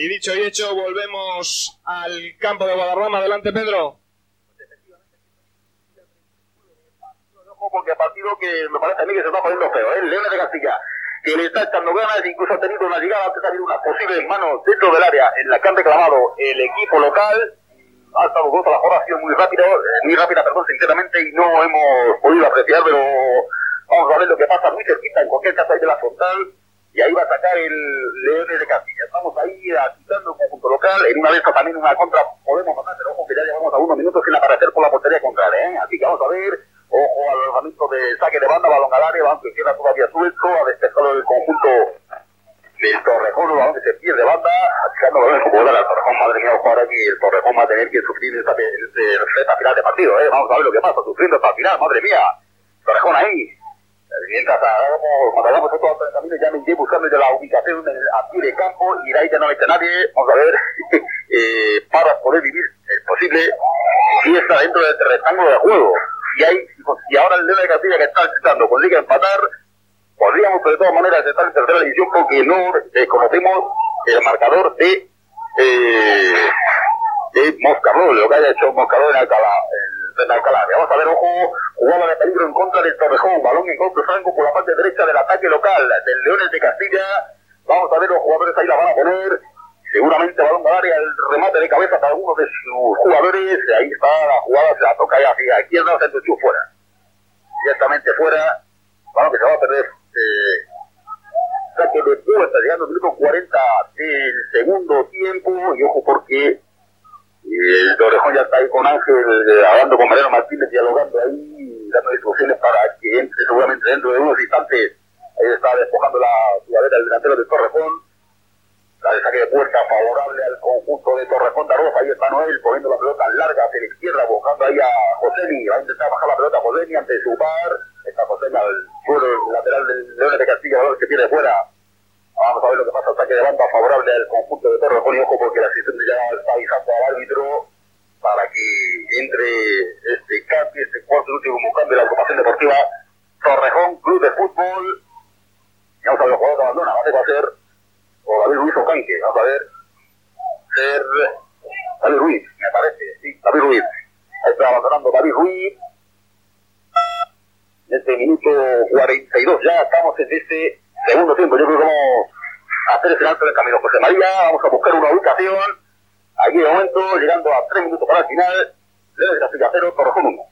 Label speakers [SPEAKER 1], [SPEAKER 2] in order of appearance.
[SPEAKER 1] Y dicho y hecho, volvemos al campo de Guadarrama. Adelante, Pedro.
[SPEAKER 2] Porque partido que me parece a mí que se está poniendo feo, ¿eh? Leones de Castilla, que le está echando ganas, incluso ha tenido una llegada, antes ha habido unas posibles manos dentro del área en la que han reclamado el equipo local. Ha estado toda la jugada, ha sido muy rápida, sinceramente, y no hemos podido apreciar, pero vamos a ver lo que pasa muy cerquita, en cualquier caso ahí de la frontal, y ahí va a sacar el Leones de Castilla. Estamos ahí agitando el conjunto local, en una de esas también una contra podemos matar, pero ojo que ya llevamos a unos minutos sin aparecer por la portería contraria, ¿eh? Así que vamos a ver, ojo al lanzamiento de saque de banda, balón al área, balón que queda todavía suelto, a despejarlo el conjunto del Torrejón, un balón que se pierde banda, achicando el balón como al Torrejón. Madre mía, ojo ahora que el Torrejón va a tener que sufrir esta final de partido, ¿eh? Vamos a ver lo que pasa, sufriendo hasta el final, madre mía, Torrejón ahí. Mientras hagamos todo el camino, ya me iré buscando ya la ubicación a pie de campo, y de ahí ya no está nadie. Vamos a ver, para poder vivir es posible si está dentro del rectángulo de juego. Y ahora el León de Castilla, que está intentando consigue empatar, podríamos de todas maneras estar en tercera división, porque no conocemos el marcador de Moscarrol, lo que haya hecho Moscarrol en Alcalá. Vamos a ver, ojo, jugada de peligro en contra del Torrejón, balón en golpe franco por la parte derecha del ataque local del Leones de Castilla. Vamos a ver, los jugadores ahí la van a poner, seguramente balón al área, el remate de cabeza para algunos de sus jugadores. Ahí está la jugada, se la toca ahí hacia la izquierda, centro y fuera, directamente fuera, balón que se va a perder. Saque de puerta, llegando al minuto 40 del segundo tiempo, y ojo porque el Torrejón ya está ahí con Ángel, hablando con Mariano Martínez, dialogando ahí, dando instrucciones para que entre seguramente dentro de unos instantes. Ahí está despojando la jugadera del delantero del Torrejón. La de saque de puerta favorable al conjunto de Torrejón de Arroz. Ahí está Noel poniendo la pelota larga hacia la izquierda, buscando ahí a Joseni. Va a intentar bajar la pelota a Joseni ante su par. Está Joseni al suelo lateral del Leones de Castilla, que pierde fuera. Vamos a ver lo que pasa, ataque de banda favorable al conjunto de Torrejón, y ojo porque la asistente ya está avisando al árbitro para que entre este cuarto y último cambio de la agrupación deportiva Torrejón Club de Fútbol. Y vamos a ver los jugadores que abandona, ¿vale? Va a ser o David Ruiz o Canque, vamos a ver, ser David Ruiz, me parece, sí, David Ruiz. Ahí está abandonando David Ruiz. En este minuto 42 ya estamos en este segundo tiempo. Yo creo que vamos a hacer ese alto en el camino José María, vamos a buscar una ubicación. Aquí de momento, llegando a 3 minutos para el final, Leones de Castilla 0, Torrejón 1.